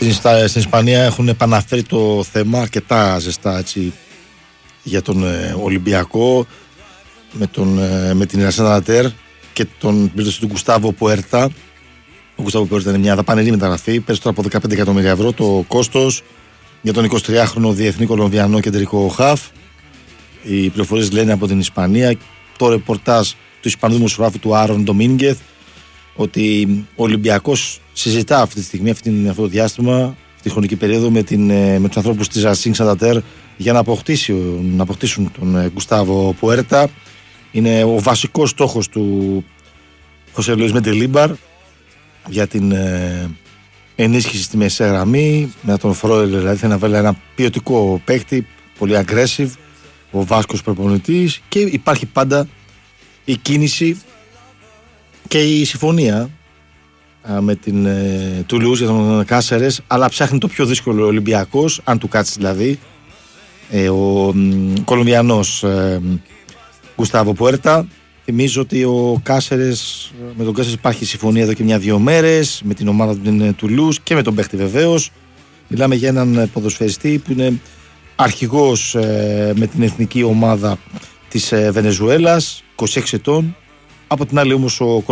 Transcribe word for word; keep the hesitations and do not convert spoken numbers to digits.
Στην, στην Ισπανία έχουν επαναφέρει το θέμα αρκετά ζεστά έτσι, για τον ε, Ολυμπιακό με, τον, ε, με την Ιρασέντα και τον περίπτωση του Γκουστάβο Πουέρτα. Ο Γκουστάβο Πουέρτα είναι μια δαπανηρή μεταγραφή, παίζει τώρα από δεκαπέντε εκατομμύρια ευρώ το κόστος για τον εικοσιτριάχρονο διεθνή Κολομβιανό κεντρικό χαφ. Οι πληροφορίες λένε από την Ισπανία, το ρεπορτάζ του Ισπανού δημοσιογράφου του Άρον Ντομίνγκεθ, ότι ο Ολυμπιακός συζητά αυτή τη στιγμή, αυτή, αυτό το διάστημα, αυτή τη χρονική περίοδο με, την, με τους ανθρώπους της Racing Santander για να, αποκτήσει, να αποκτήσουν τον Γκουστάβο Πουέρτα. Είναι ο βασικός στόχος του Χωσέ Λουίς Μεντελίμπαρ για την ε, ενίσχυση στη μεσαία γραμμή. Με τον Φρόιλ δηλαδή θέλει να βάλει ένα ποιοτικό παίκτη, πολύ aggressive, ο Βάσκος προπονητής, και υπάρχει πάντα η κίνηση και η συμφωνία α, με την ε, Τουλούζ για τον Κάσερες, αλλά ψάχνει το πιο δύσκολο Ολυμπιακός, αν του κάτσει δηλαδή, ε, ο ε, Κολομβιανός ε, Γκουστάβο Πουέρτα. Θυμίζω ότι ο Κάσερες, με τον Κάσερες υπάρχει συμφωνία εδώ και μια-δύο μέρες, με την ομάδα του Τουλούζ και με τον παίχτη βεβαίως. Μιλάμε για έναν ποδοσφαιριστή που είναι αρχηγός ε, με την εθνική ομάδα της ε, Βενεζουέλας, είκοσι έξι ετών. Από την άλλη όμως ο